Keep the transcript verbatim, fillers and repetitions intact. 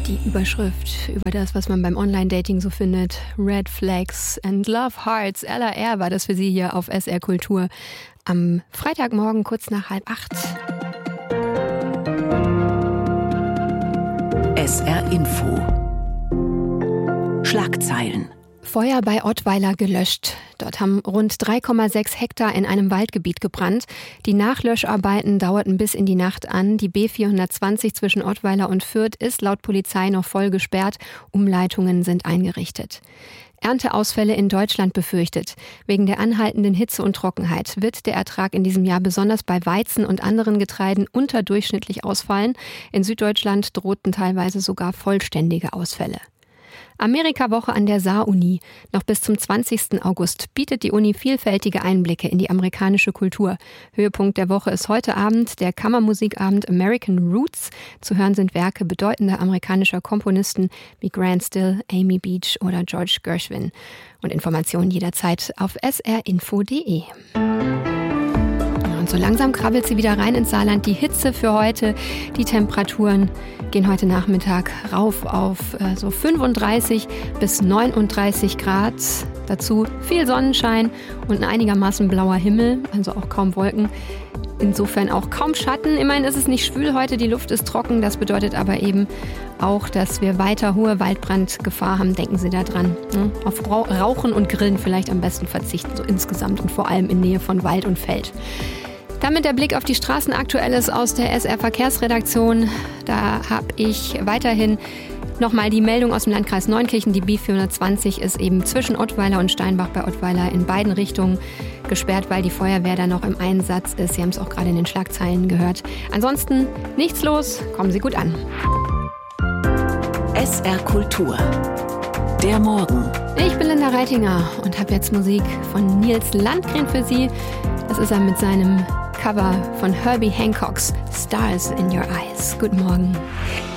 Die Überschrift über das, was man beim Online-Dating so findet. Red Flags and Love Hearts. L R R war das für Sie hier auf S R Kultur. Am Freitagmorgen kurz nach halb acht. S R Info. Schlagzeilen. Feuer bei Ottweiler gelöscht. Dort haben rund drei Komma sechs Hektar in einem Waldgebiet gebrannt. Die Nachlöscharbeiten dauerten bis in die Nacht an. Die B vierhundertzwanzig zwischen Ottweiler und Fürth ist laut Polizei noch voll gesperrt. Umleitungen sind eingerichtet. Ernteausfälle in Deutschland befürchtet. Wegen der anhaltenden Hitze und Trockenheit wird der Ertrag in diesem Jahr besonders bei Weizen und anderen Getreiden unterdurchschnittlich ausfallen. In Süddeutschland drohten teilweise sogar vollständige Ausfälle. Amerika-Woche an der Saar-Uni. Noch bis zum zwanzigsten August bietet die Uni vielfältige Einblicke in die amerikanische Kultur. Höhepunkt der Woche ist heute Abend der Kammermusikabend American Roots. Zu hören sind Werke bedeutender amerikanischer Komponisten wie Grant Still, Amy Beach oder George Gershwin. Und Informationen jederzeit auf s r info punkt d e. Und so langsam krabbelt sie wieder rein ins Saarland. Die Hitze für heute, die Temperaturen gehen heute Nachmittag rauf auf äh, so fünfunddreißig bis neununddreißig Grad. Dazu viel Sonnenschein und ein einigermaßen blauer Himmel, also auch kaum Wolken. Insofern auch kaum Schatten. Immerhin ist es nicht schwül heute, die Luft ist trocken. Das bedeutet aber eben auch, dass wir weiter hohe Waldbrandgefahr haben. Denken Sie da dran. Ne? Auf Rauchen und Grillen vielleicht am besten verzichten, so insgesamt und vor allem in Nähe von Wald und Feld. Damit der Blick auf die Straßen Aktuelles aus der S R-Verkehrsredaktion. Da habe ich weiterhin nochmal die Meldung aus dem Landkreis Neunkirchen. Die B vierhundertzwanzig ist eben zwischen Ottweiler und Steinbach bei Ottweiler in beiden Richtungen gesperrt, weil die Feuerwehr da noch im Einsatz ist. Sie haben es auch gerade in den Schlagzeilen gehört. Ansonsten nichts los. Kommen Sie gut an. S R Kultur. Der Morgen. Ich bin Linda Reitinger und habe jetzt Musik von Nils Landgren für Sie. Das ist er mit seinem Cover von Herbie Hancocks Stars in Your Eyes. Guten Morgen.